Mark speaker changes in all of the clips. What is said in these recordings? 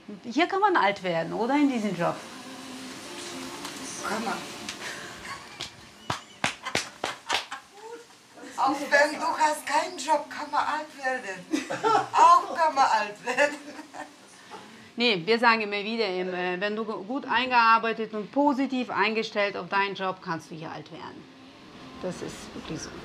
Speaker 1: Hier kann man alt werden, oder in diesem Job?
Speaker 2: Kann man. Auch wenn du hast keinen Job, kann man alt werden. Auch kann man alt werden.
Speaker 1: Nee, wir sagen immer wieder, wenn du gut eingearbeitet und positiv eingestellt auf deinen Job, kannst du hier alt werden. Das ist wirklich so.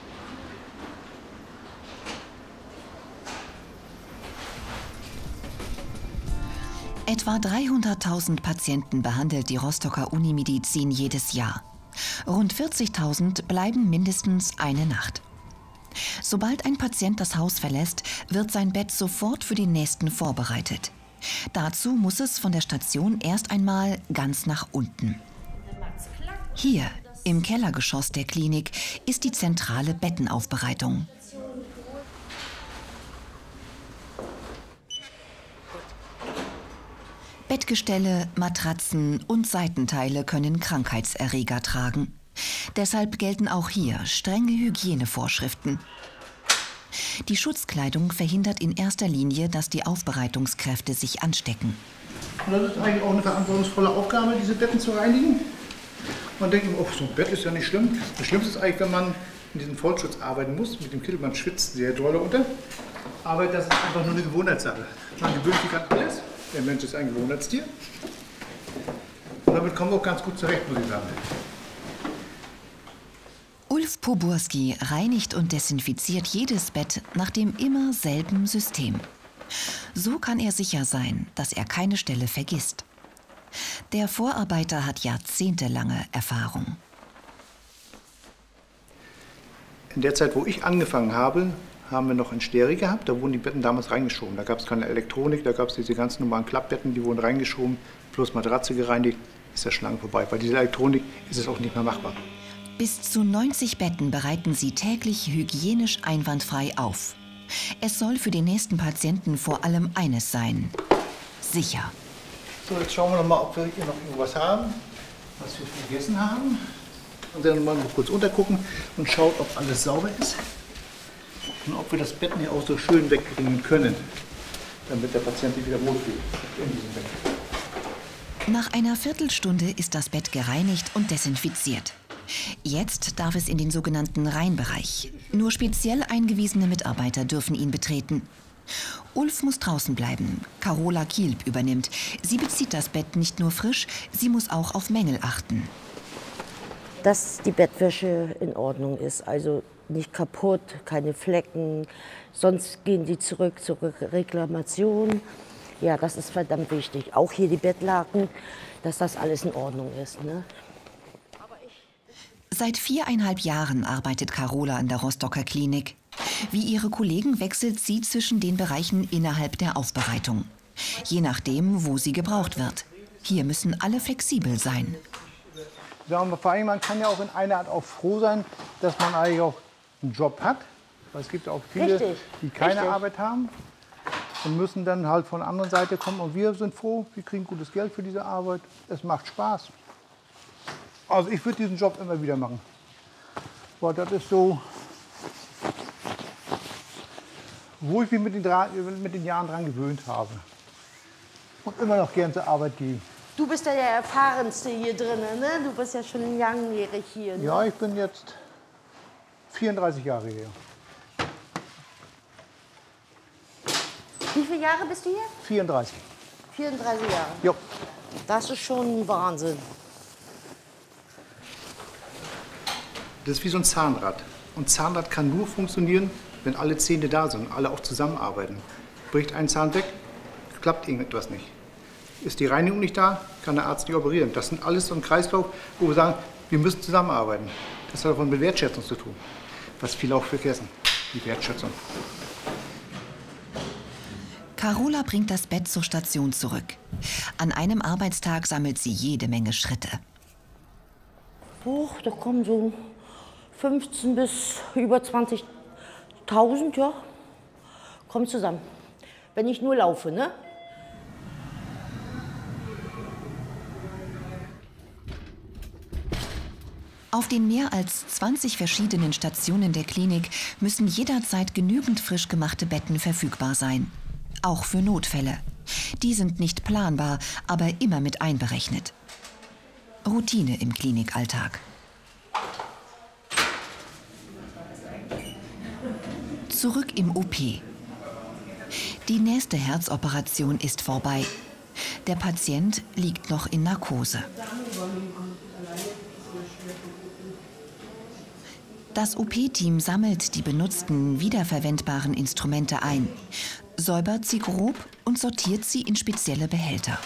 Speaker 3: Etwa 300.000 Patienten behandelt die Rostocker Unimedizin jedes Jahr. Rund 40.000 bleiben mindestens eine Nacht. Sobald ein Patient das Haus verlässt, wird sein Bett sofort für den nächsten vorbereitet. Dazu muss es von der Station erst einmal ganz nach unten. Hier, im Kellergeschoss der Klinik, ist die zentrale Bettenaufbereitung. Bettgestelle, Matratzen und Seitenteile können Krankheitserreger tragen. Deshalb gelten auch hier strenge Hygienevorschriften. Die Schutzkleidung verhindert in erster Linie, dass die Aufbereitungskräfte sich anstecken.
Speaker 4: Und das ist eigentlich auch eine verantwortungsvolle Aufgabe, diese Betten zu reinigen. Man denkt immer, oh, so ein Bett ist ja nicht schlimm. Das Schlimmste ist eigentlich, wenn man in diesem Vollschutz arbeiten muss. Mit dem Kittel, man schwitzt sehr doll unter. Aber das ist einfach nur eine Gewohnheitssache. Man gewöhnt sich an alles. Der Mensch ist ein Gewohnheitstier. Und damit kommen wir auch ganz gut zurecht, muss ich sagen.
Speaker 3: Ulf Poburski reinigt und desinfiziert jedes Bett nach dem immer selben System. So kann er sicher sein, dass er keine Stelle vergisst. Der Vorarbeiter hat jahrzehntelange Erfahrung.
Speaker 4: In der Zeit, wo ich angefangen habe, haben wir noch ein Steri gehabt. Da wurden die Betten damals reingeschoben. Da gab es keine Elektronik, da gab es diese ganz normalen Klappbetten, die wurden reingeschoben, plus Matratze gereinigt, ist der Schlange vorbei. Bei dieser Elektronik ist es auch nicht mehr machbar.
Speaker 3: Bis zu 90 Betten bereiten sie täglich hygienisch einwandfrei auf. Es soll für den nächsten Patienten vor allem eines sein: sicher.
Speaker 4: So, jetzt schauen wir noch mal, ob wir hier noch irgendwas haben, was wir vergessen haben. Und dann mal kurz untergucken und schauen, ob alles sauber ist. Und ob wir das Betten hier auch so schön wegbringen können, damit der Patient sich wieder wohlfühlt in diesem Bett.
Speaker 3: Nach einer Viertelstunde ist das Bett gereinigt und desinfiziert. Jetzt darf es in den sogenannten Reinbereich. Nur speziell eingewiesene Mitarbeiter dürfen ihn betreten. Ulf muss draußen bleiben. Carola Kielb übernimmt. Sie bezieht das Bett nicht nur frisch, sie muss auch auf Mängel achten.
Speaker 5: Dass die Bettwäsche in Ordnung ist, also nicht kaputt, keine Flecken. Sonst gehen die zurück zur Reklamation. Ja, das ist verdammt wichtig. Auch hier die Bettlaken, dass das alles in Ordnung ist, ne?
Speaker 3: Seit 4,5 Jahren arbeitet Carola in der Rostocker Klinik. Wie ihre Kollegen wechselt sie zwischen den Bereichen innerhalb der Aufbereitung. Je nachdem, wo sie gebraucht wird. Hier müssen alle flexibel sein.
Speaker 4: Sagen wir, vor allem, man kann ja auch in einer Art auch froh sein, dass man eigentlich auch einen Job hat. Weil es gibt auch viele, die keine Arbeit haben und müssen dann halt von der anderen Seite kommen. Und wir sind froh, wir kriegen gutes Geld für diese Arbeit. Es macht Spaß. Also ich würde diesen Job immer wieder machen. Weil das ist so, wo ich mich mit den Jahren dran gewöhnt habe. Und immer noch gern zur Arbeit gehe.
Speaker 5: Du bist ja der Erfahrenste hier drin, ne? Du bist ja schon langjährig hier, ne?
Speaker 4: Ja, ich bin jetzt 34 Jahre hier.
Speaker 5: Wie viele Jahre bist du hier?
Speaker 4: 34.
Speaker 5: 34 Jahre?
Speaker 4: Jo.
Speaker 5: Das ist schon Wahnsinn.
Speaker 4: Das ist wie so ein Zahnrad. Und Zahnrad kann nur funktionieren, wenn alle Zähne da sind, alle auch zusammenarbeiten. Bricht ein Zahn weg, klappt irgendetwas nicht. Ist die Reinigung nicht da, kann der Arzt nicht operieren. Das sind alles so ein Kreislauf, wo wir sagen, wir müssen zusammenarbeiten. Das hat auch mit Wertschätzung zu tun, was viele auch vergessen, die Wertschätzung.
Speaker 3: Carola bringt das Bett zur Station zurück. An einem Arbeitstag sammelt sie jede Menge Schritte.
Speaker 5: Da kommen so 15 bis über 20.000, ja, kommt zusammen. Wenn ich nur laufe, ne?
Speaker 3: Auf den mehr als 20 verschiedenen Stationen der Klinik müssen jederzeit genügend frisch gemachte Betten verfügbar sein. Auch für Notfälle. Die sind nicht planbar, aber immer mit einberechnet. Routine im Klinikalltag. Zurück im OP. Die nächste Herzoperation ist vorbei. Der Patient liegt noch in Narkose. Das OP-Team sammelt die benutzten, wiederverwendbaren Instrumente ein, säubert sie grob und sortiert sie in spezielle Behälter.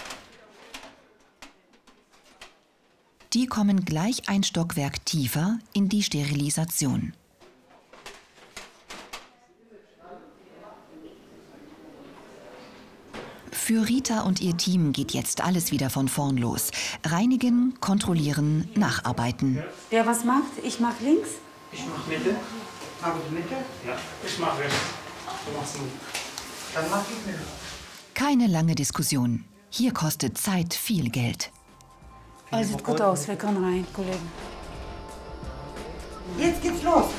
Speaker 3: Die kommen gleich ein Stockwerk tiefer in die Sterilisation. Für Rita und ihr Team geht jetzt alles wieder von vorn los. Reinigen, kontrollieren, nacharbeiten.
Speaker 1: Wer was macht? Ich mach links.
Speaker 4: Ich mach Mitte. Aber die Mitte?
Speaker 6: Ja, ich mach rechts. Du machst so.
Speaker 4: Dann mach ich Mitte.
Speaker 3: Keine lange Diskussion. Hier kostet Zeit viel Geld.
Speaker 1: Oh, sieht gut aus. Wir können rein, Kollegen.
Speaker 2: Jetzt geht's los.